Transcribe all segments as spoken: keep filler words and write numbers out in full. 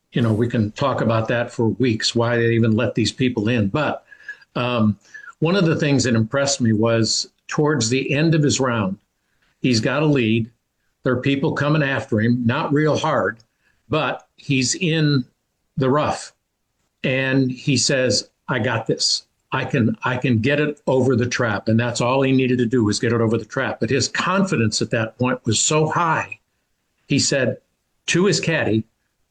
you know, we can talk about that for weeks, why they even let these people in. But um, one of the things that impressed me was towards the end of his round, he's got a lead. There are people coming after him, not real hard, but he's in the rough. And he says, I got this. I can I can get it over the trap. And that's all he needed to do was get it over the trap. But his confidence at that point was so high. He said to his caddy,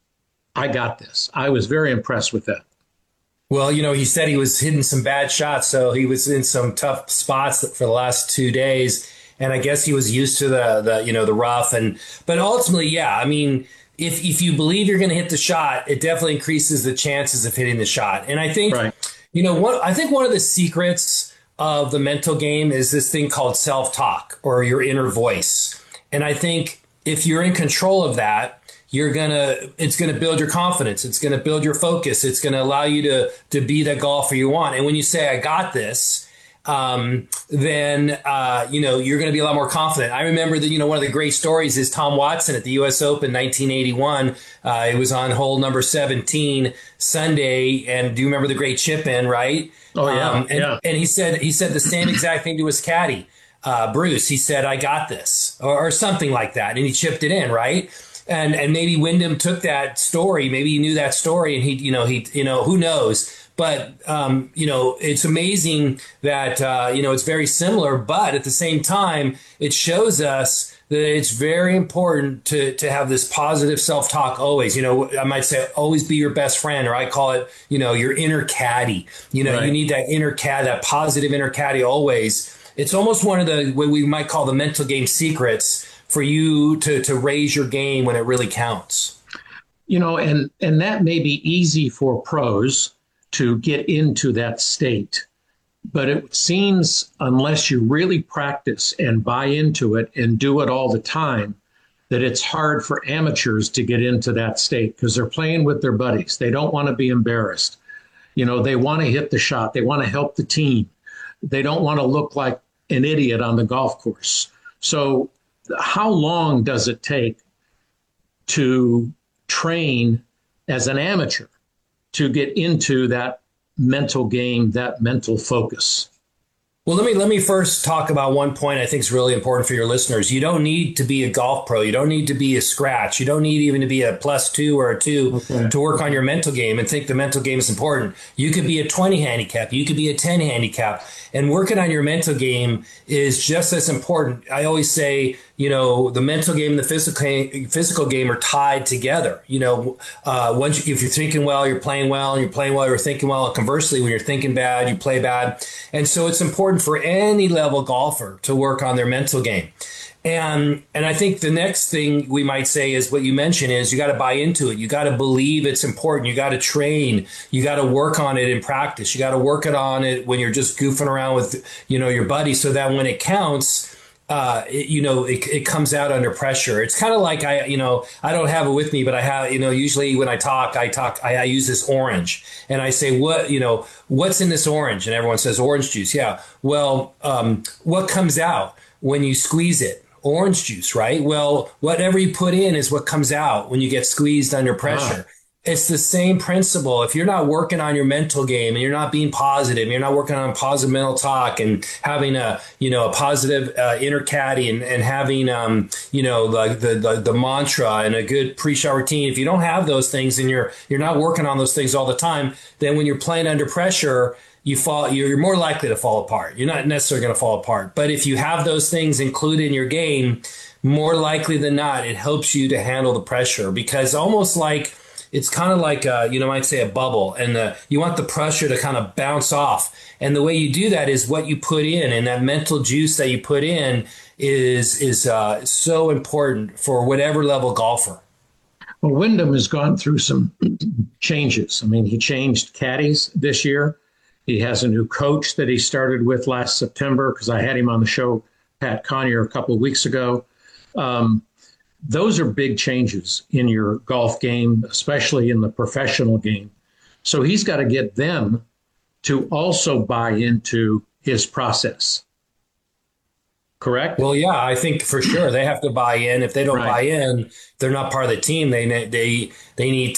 I got this. I was very impressed with that. Well, you know, he said he was hitting some bad shots, so he was in some tough spots for the last two days. And I guess he was used to the, the you know, the rough. And but ultimately, yeah, I mean, if if you believe you're going to hit the shot, it definitely increases the chances of hitting the shot. And I think, right. you know, what I think one of the secrets of the mental game is this thing called self-talk or your inner voice. And I think if you're in control of that, you're gonna it's gonna build your confidence. It's gonna build your focus. It's gonna allow you to to be the golfer you want. And when you say, I got this, um, then, uh, you know, you're going to be a lot more confident. I remember that, you know, one of the great stories is Tom Watson at the U S Open nineteen eighty-one. Uh, it was on hole number seventeen Sunday. And do you remember the great chip in, right? Oh, yeah. Um, and, yeah. and he said, he said the same exact thing to his caddy, uh, Bruce. He said, I got this, or, or something like that. And he chipped it in, right? And, and maybe Wyndham took that story. Maybe he knew that story and he, you know, he, you know, who knows? But, um, you know, it's amazing that, uh, you know, it's very similar. But at the same time, it shows us that it's very important to, to have this positive self-talk always. You know, I might say always be your best friend, or I call it, you know, your inner caddy. You know, right. You need that inner caddy, that positive inner caddy always. It's almost one of the what we might call the mental game secrets for you to, to raise your game when it really counts. You know, and, and that may be easy for pros to get into that state. But it seems unless you really practice and buy into it and do it all the time, that it's hard for amateurs to get into that state because they're playing with their buddies. They don't want to be embarrassed. You know, they want to hit the shot. They want to help the team. They don't want to look like an idiot on the golf course. So how long does it take to train as an amateur to get into that mental game, that mental focus? Well, let me let me first talk about one point I think is really important for your listeners. You don't need to be a golf pro. You don't need to be a scratch. You don't need even to be a plus two or a two okay. to work on your mental game and think the mental game is important. You could be a twenty handicap. You could be a ten handicap. And working on your mental game is just as important. I always say, you know, the mental game and the physical physical game are tied together. You know, uh, once you, if you're thinking well, you're playing well, and you're playing well, you're thinking well. Conversely, when you're thinking bad, you play bad. And so it's important for any level golfer to work on their mental game. And and I think the next thing we might say is what you mentioned is you got to buy into it. You got to believe it's important. You got to train. You got to work on it in practice. You got to work it on it when you're just goofing around with, you know, your buddy, so that when it counts, uh, it, you know, it, it comes out under pressure. It's kind of like I, you know, I don't have it with me, but I have, you know, usually when I talk, I talk, I, I use this orange and I say, what, you know, what's in this orange? And everyone says orange juice. Yeah. Well, um, what comes out when you squeeze it? Orange juice, right? Well, whatever you put in is what comes out when you get squeezed under pressure. Ah. It's the same principle. If you're not working on your mental game and you're not being positive, you're not working on positive mental talk and having a, you know, a positive uh, inner caddy and, and having, um, you know, like the, the, the mantra and a good pre-shot routine. If you don't have those things and you're, you're not working on those things all the time, then when you're playing under pressure, you fall, you're more likely to fall apart. You're not necessarily going to fall apart. But if you have those things included in your game, more likely than not, it helps you to handle the pressure, because almost like it's kind of like, a, you know, I'd say a bubble, and the, you want the pressure to kind of bounce off. And the way you do that is what you put in, and that mental juice that you put in is, is uh, so important for whatever level golfer. Well, Wyndham has gone through some changes. I mean, he changed caddies this year. He has a new coach that he started with last September, because I had him on the show, Pat Conyer, a couple of weeks ago. Um, those are big changes in your golf game, especially in the professional game. So he's got to get them to also buy into his process. Correct? Well, yeah, I think for sure they have to buy in. If they don't right. buy in, they're not part of the team. They they they need